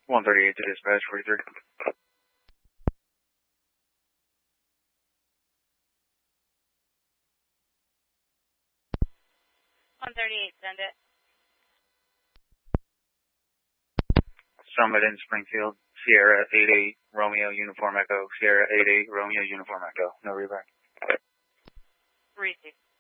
138 to dispatch 43. 138, send it. Summit in Springfield, Sierra 88, Romeo Uniform Echo, Sierra 88, Romeo Uniform Echo. No reback. Receive.